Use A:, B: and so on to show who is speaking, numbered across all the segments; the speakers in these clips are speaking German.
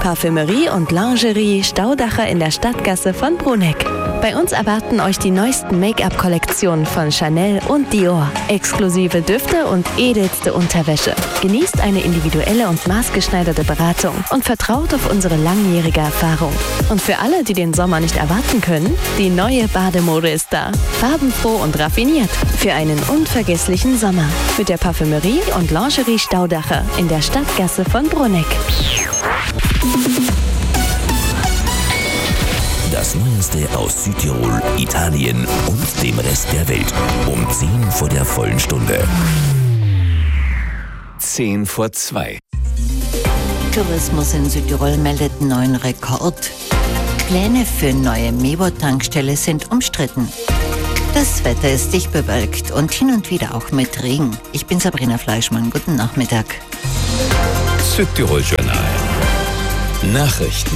A: Parfümerie und Lingerie Staudacher in der Stadtgasse von Bruneck. Bei uns erwarten euch die neuesten Make-up-Kollektionen von Chanel und Dior, exklusive Düfte und edelste Unterwäsche. Genießt eine individuelle und maßgeschneiderte Beratung und vertraut auf unsere langjährige Erfahrung. Und für alle, die den Sommer nicht erwarten können, die neue Bademode ist da. Farbenfroh und raffiniert für einen unvergesslichen Sommer. Mit der Parfümerie und Lingerie Staudacher in der Stadtgasse von Bruneck.
B: Das Neueste aus Südtirol, Italien und dem Rest der Welt. Um 10 vor der vollen Stunde.
C: 10 vor 2.
D: Tourismus in Südtirol meldet neuen Rekord. Pläne für neue Mebo-Tankstelle sind umstritten. Das Wetter ist dicht bewölkt und hin und wieder auch mit Regen. Ich bin Sabrina Fleischmann. Guten Nachmittag.
C: Südtirol Journal. Nachrichten.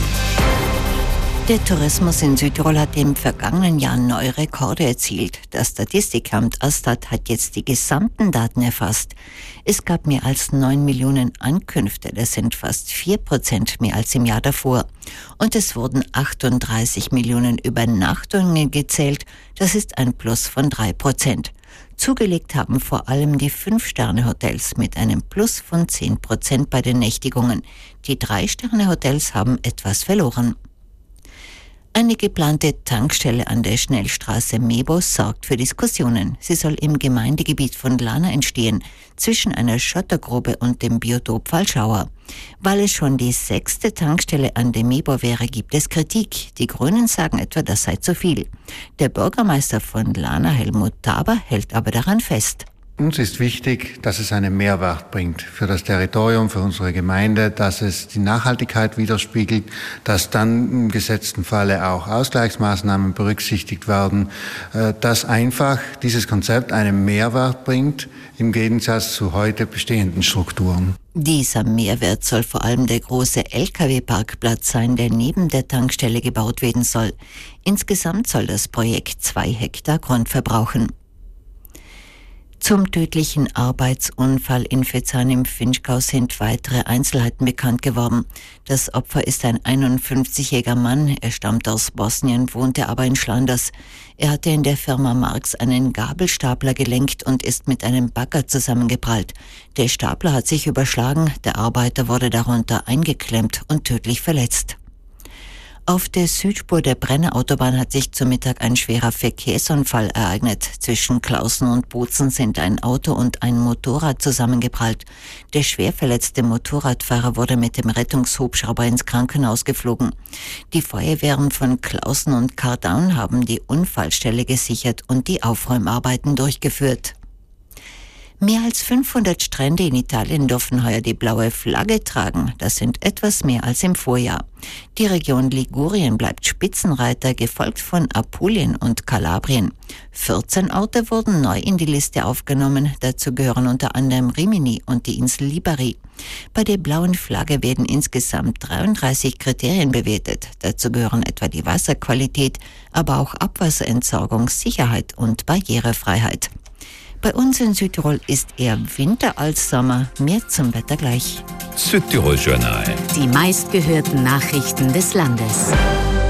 D: Der Tourismus in Südtirol hat im vergangenen Jahr neue Rekorde erzielt. Das Statistikamt Astat hat jetzt die gesamten Daten erfasst. Es gab mehr als 9 Millionen Ankünfte, das sind fast 4% mehr als im Jahr davor. Und es wurden 38 Millionen Übernachtungen gezählt, das ist ein Plus von 3%. Zugelegt haben vor allem die 5-Sterne-Hotels mit einem Plus von 10% bei den Nächtigungen. Die 3-Sterne-Hotels haben etwas verloren. Eine geplante Tankstelle an der Schnellstraße Mebo sorgt für Diskussionen. Sie soll im Gemeindegebiet von Lana entstehen, zwischen einer Schottergrube und dem Biotop Fallschauer. Weil es schon die 6. Tankstelle an der Mebo wäre, gibt es Kritik. Die Grünen sagen etwa, das sei zu viel. Der Bürgermeister von Lana, Helmut Taber, hält aber daran fest.
E: Uns ist wichtig, dass es einen Mehrwert bringt für das Territorium, für unsere Gemeinde, dass es die Nachhaltigkeit widerspiegelt, dass dann im gesetzten Falle auch Ausgleichsmaßnahmen berücksichtigt werden, dass einfach dieses Konzept einen Mehrwert bringt im Gegensatz zu heute bestehenden Strukturen.
D: Dieser Mehrwert soll vor allem der große Lkw-Parkplatz sein, der neben der Tankstelle gebaut werden soll. Insgesamt soll das Projekt 2 Hektar Grund verbrauchen. Zum tödlichen Arbeitsunfall in Vetzan im Finchgau sind weitere Einzelheiten bekannt geworden. Das Opfer ist ein 51-jähriger Mann. Er stammt aus Bosnien, wohnte aber in Schlanders. Er hatte in der Firma Marx einen Gabelstapler gelenkt und ist mit einem Bagger zusammengeprallt. Der Stapler hat sich überschlagen, der Arbeiter wurde darunter eingeklemmt und tödlich verletzt. Auf der Südspur der Brenner Autobahn hat sich zu Mittag ein schwerer Verkehrsunfall ereignet. Zwischen Klausen und Bozen sind ein Auto und ein Motorrad zusammengeprallt. Der schwer verletzte Motorradfahrer wurde mit dem Rettungshubschrauber ins Krankenhaus geflogen. Die Feuerwehren von Klausen und Kardaun haben die Unfallstelle gesichert und die Aufräumarbeiten durchgeführt. Mehr als 500 Strände in Italien dürfen heuer die blaue Flagge tragen. Das sind etwas mehr als im Vorjahr. Die Region Ligurien bleibt Spitzenreiter, gefolgt von Apulien und Kalabrien. 14 Orte wurden neu in die Liste aufgenommen. Dazu gehören unter anderem Rimini und die Insel Libari. Bei der blauen Flagge werden insgesamt 33 Kriterien bewertet. Dazu gehören etwa die Wasserqualität, aber auch Abwasserentsorgung, Sicherheit und Barrierefreiheit. Bei uns in Südtirol ist eher Winter als Sommer. Mehr zum Wetter gleich.
C: Südtirol Journal.
F: Die meistgehörten Nachrichten des Landes.